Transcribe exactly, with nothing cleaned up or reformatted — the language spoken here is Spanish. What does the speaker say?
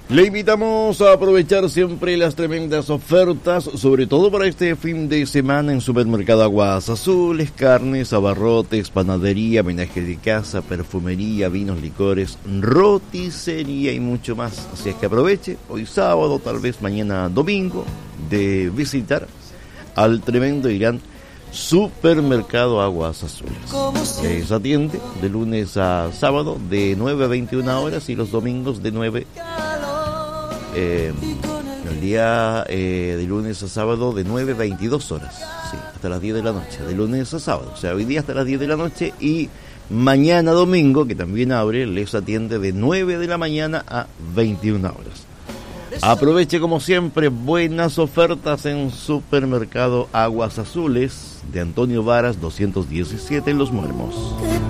Le invitamos a aprovechar siempre las tremendas ofertas, sobre todo para este fin de semana en Supermercado Aguas Azules, carnes, abarrotes, panadería, menaje de casa, perfumería, vinos, licores, roticería y mucho más. Así es que aproveche hoy sábado, tal vez mañana domingo, de visitar al tremendo y gran Supermercado Aguas Azules. Les atiende de lunes a sábado de nueve a veintiuna horas y los domingos de nueve Eh, el día eh, de lunes a sábado de nueve a veintidós horas, sí, hasta las diez de la noche, de lunes a sábado, o sea, hoy día hasta las diez de la noche y mañana domingo, que también abre, les atiende de nueve de la mañana a veintiuna horas. Aproveche como siempre buenas ofertas en Supermercado Aguas Azules de Antonio Varas doscientos diecisiete en Los Muermos.